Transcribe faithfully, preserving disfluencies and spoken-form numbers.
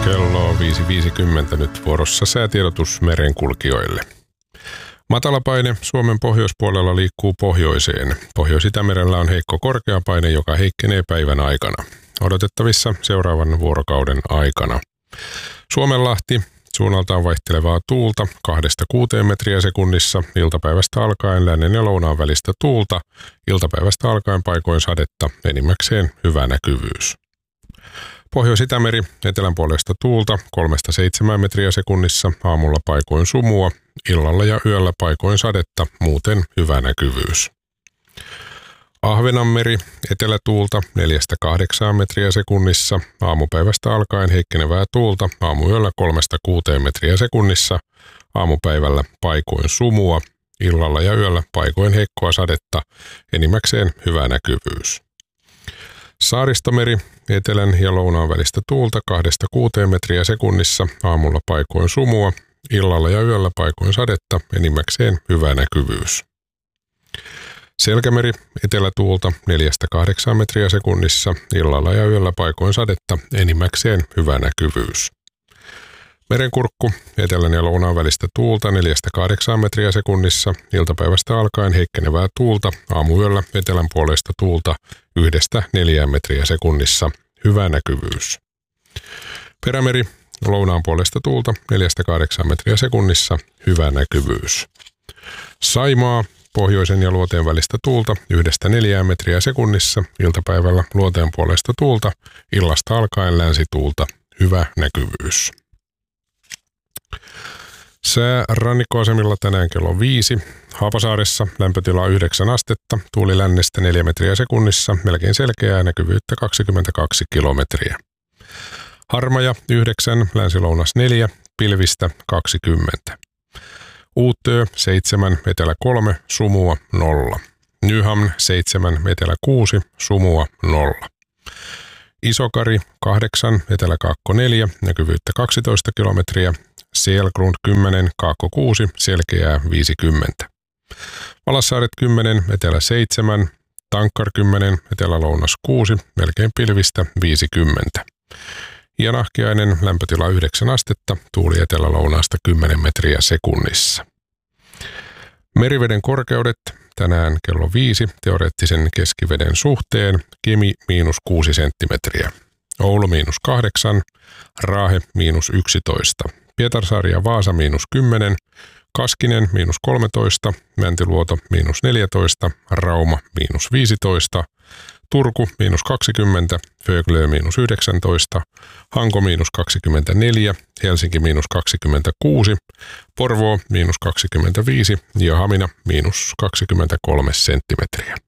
Kello on viisi viisikymmentä nyt vuorossa säätiedotus merenkulkijoille. Matalapaine Suomen pohjoispuolella liikkuu pohjoiseen. Pohjois-Itämerellä on heikko korkeapaine, joka heikkenee päivän aikana. Odotettavissa seuraavan vuorokauden aikana. Suomenlahti, suunnaltaan vaihtelevaa tuulta kahdesta kuuteen metriä sekunnissa, iltapäivästä alkaen lännen ja lounaan välistä tuulta, iltapäivästä alkaen paikoin sadetta, enimmäkseen hyvä näkyvyys. Pohjois-Itämeri, etelän puolesta tuulta kolmesta seitsemään metriä sekunnissa, aamulla paikoin sumua, illalla ja yöllä paikoin sadetta, muuten hyvä näkyvyys. Ahvenanmeri, etelätuulta neljästä kahdeksaan metriä sekunnissa, aamupäivästä alkaen heikkenevää tuulta, aamuyöllä kolmesta kuuteen metriä sekunnissa, aamupäivällä paikoin sumua, illalla ja yöllä paikoin heikkoa sadetta, enimmäkseen hyvä näkyvyys. Saaristomeri, etelän ja lounaan välistä tuulta kahdesta kuuteen metriä sekunnissa, aamulla paikoin sumua, illalla ja yöllä paikoin sadetta, enimmäkseen hyvä näkyvyys. Selkämeri, etelätuulta neljästä kahdeksaan metriä sekunnissa, illalla ja yöllä paikoin sadetta, enimmäkseen hyvä näkyvyys. Merenkurkku, etelän ja lounaan välistä tuulta neljästä kahdeksaan metriä sekunnissa, iltapäivästä alkaen heikkenevää tuulta, aamuyöllä etelän puolesta tuulta yhdestä neljään metriä sekunnissa, hyvä näkyvyys. Perämeri, lounaan puolesta tuulta neljästä kahdeksaan metriä sekunnissa, hyvä näkyvyys. Saimaa, pohjoisen ja luoteen välistä tuulta yhdestä neljään metriä sekunnissa, iltapäivällä luoteen puolesta tuulta, illasta alkaen länsituulta, hyvä näkyvyys. Sää rannikkoasemilla tänään kello viisi. Haapasaaressa lämpötila yhdeksän astetta, tuuli lännestä neljä metriä sekunnissa, melkein selkeää, näkyvyyttä kaksikymmentäkaksi kilometriä. Harmaja yhdeksän, länsi-lounas neljä, pilvistä kaksikymmentä. Uuttöö seitsemän, etelä kolme, sumua nolla. Nyhamn seitsemän, etelä kuusi, sumua nolla. Isokari kahdeksan, etelä kaakko neljä, näkyvyyttä kaksitoista kilometriä. Selgrund kymmenen, kaakko kuusi, selkeää viisikymmentä. Valassaaret kymmenen, etelä seitsemän, Tankkar kymmenen, etelä lounas kuusi, melkein pilvistä viisikymmentä. Ja Nahkiainen lämpötila yhdeksän astetta, tuuli etelä lounaasta kymmenen metriä sekunnissa. Meriveden korkeudet tänään kello viisi, teoreettisen keskiveden suhteen, Kemi miinus kuusi senttimetriä, Oulu miinus kahdeksan, Raahe miinus yksitoista, Pietarsaari ja Vaasa miinus kymmenen, Kaskinen miinus kolmetoista, Mäntyluoto miinus neljätoista, Rauma miinus viisitoista, Turku miinus kaksikymmentä, Föglö miinus yhdeksäntoista, Hanko miinus kaksikymmentäneljä, Helsinki miinus kaksikymmentäkuusi, Porvoo miinus kaksikymmentäviisi ja Hamina miinus kaksikymmentäkolme senttimetriä.